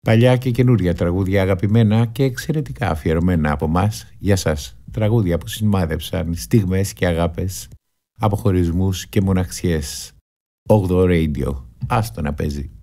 Παλιά και καινούρια τραγούδια αγαπημένα και εξαιρετικά αφιερωμένα από μας για σας. Τραγούδια που σημάδεψαν στιγμές και αγάπες, αποχωρισμούς και μοναξιές. 8ο Radio. Άστο να παίζει.